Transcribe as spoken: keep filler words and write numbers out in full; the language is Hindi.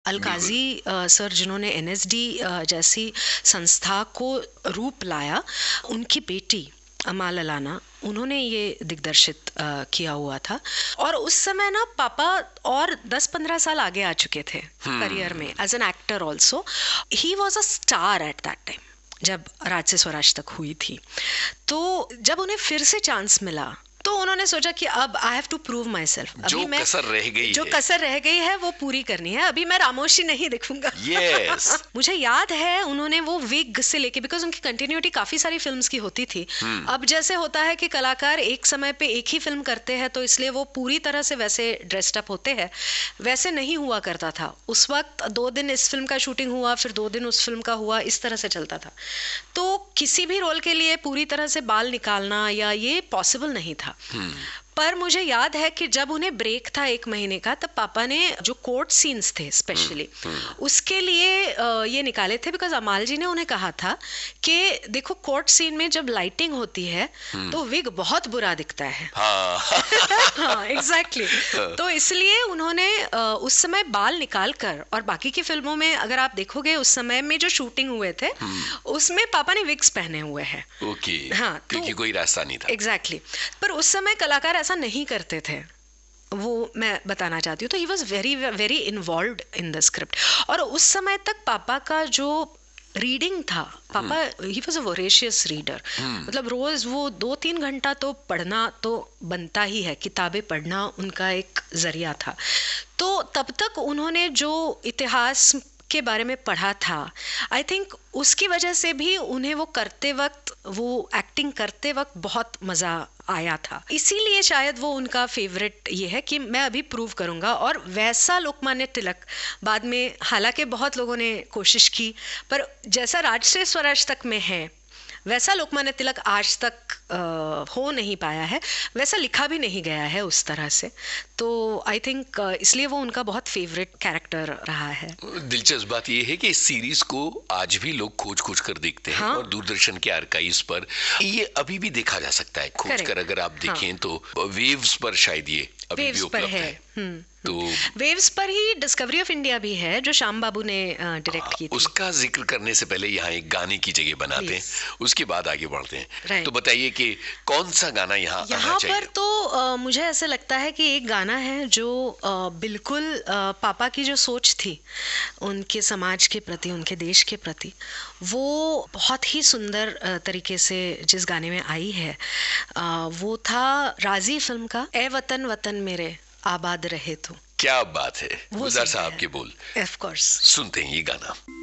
अलकाजी अ, सर जिन्होंने एन एस डी जैसी संस्था को रूप लाया, उनकी बेटी अमाल अलाना, उन्होंने ये दिग्दर्शित अ, किया हुआ था। और उस समय ना पापा और दस पंद्रह साल आगे आ चुके थे करियर में as an actor also. He was a star at that time जब राज से स्वराज तक हुई थी। तो जब उन्हें फिर से चांस मिला तो उन्होंने सोचा कि अब I have to prove my self. जो मैं कसर रह गई जो है कसर रह गई है वो पूरी करनी है, अभी मैं रामोशी नहीं दिखूंगा। यस मुझे याद है उन्होंने वो विग से लेके, बिकॉज उनकी कंटिन्यूटी काफी सारी फिल्म्स की होती थी। अब जैसे होता है कि कलाकार एक समय पे एक ही फिल्म करते हैं तो इसलिए वो पूरी तरह से वैसे ड्रेस्ड अप होते हैं, वैसे नहीं हुआ करता था उस वक्त। दो दिन इस फिल्म का शूटिंग हुआ, फिर दो दिन उस फिल्म का हुआ, इस तरह से चलता था। तो किसी भी रोल के लिए पूरी तरह से बाल निकालना या ये पॉसिबल नहीं था। पर मुझे याद है कि जब उन्हें ब्रेक था एक महीने का, तब पापा ने जो कोर्ट सीन्स थे स्पेशली उसके लिए अ, ये निकाले थे, बिकॉज अमाल जी ने उन्हें कहा था कि देखो कोर्ट सीन में जब लाइटिंग होती है तो विग बहुत बुरा दिखता है। हाँ हाँ एग्जैक्टली exactly. तो इसलिए उन्होंने अ, उस समय बाल निकाल कर, और बाकी की फिल्मों में अगर आप देखोगे उस समय में जो शूटिंग हुए थे उसमें पापा ने विग्स पहने हुए हैं। ओके हाँ, क्योंकि कोई रास्ता नहीं था। Exactly exactly. पर उस समय कलाकार ऐसा नहीं करते थे, वो मैं बताना चाहती हूँ। तो he was very very involved in the script. और उस समय तक पापा का जो रीडिंग था, पापा he was a voracious reader. मतलब रोज वो दो तीन घंटा तो पढ़ना तो बनता ही है, किताबें पढ़ना उनका एक जरिया था। तो तब तक उन्होंने जो इतिहास के बारे में पढ़ा था, आई थिंक उसकी वजह से भी उन्हें वो करते वक्त, वो एक्टिंग करते वक्त बहुत मज़ा आया था। इसीलिए शायद वो उनका फेवरेट ये है कि मैं अभी प्रूव करूंगा। और वैसा लोकमान्य तिलक बाद में, हालांकि बहुत लोगों ने कोशिश की, पर जैसा राज से स्वराज तक में है वैसा लोकमान्य तिलक आज तक आ, हो नहीं पाया है, वैसा लिखा भी नहीं गया है उस तरह से। तो आई थिंक इसलिए वो उनका बहुत फेवरेट कैरेक्टर रहा है। दिलचस्प बात यह है कि इस सीरीज को आज भी लोग खोज खोज कर देखते हैं। हाँ? और दूरदर्शन के आर्काइव्स पर ये अभी भी देखा जा सकता है खोज कर। अगर आप देखें हाँ। तो वेव्स पर शायद ये अभी भी उपलब्ध है, है। तो वेव्स पर ही डिस्कवरी ऑफ इंडिया भी है जो श्याम बाबू ने डायरेक्ट की थी। उसका जिक्र करने से पहले यहाँ एक गाने की जगह बनाते हैं, उसके बाद आगे बढ़ते हैं। तो बताइए कि कौन सा गाना यहाँ यहाँ पर तो आ, मुझे ऐसा लगता है कि एक गाना है जो आ, बिल्कुल आ, पापा की जो सोच थी उनके समाज के प्रति, उनके देश के प्रति, वो बहुत ही सुंदर तरीके से जिस गाने में आई है आ, वो था राजी फिल्म का ए वतन वतन मेरे आबाद रहे तू। क्या बात है, गुलजार साहब के बोल। ऑफ कोर्स सुनते हैं ये गाना।